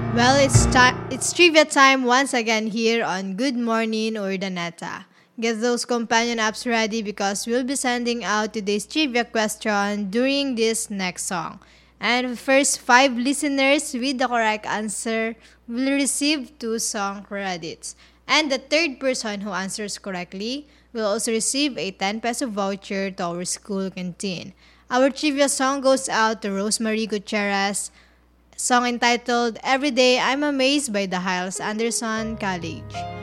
Well, it's trivia time once again here on Good Morning Urdaneta. Get those companion apps ready because we'll be sending out today's trivia question during this next song. And the first 5 listeners with the correct answer will receive 2 song credits. And the third person who answers correctly will also receive a 10 peso voucher to our school canteen. Our trivia song goes out to Rosemary Gutierrez, song entitled Every Day I'm Amazed by the Hiles Anderson College.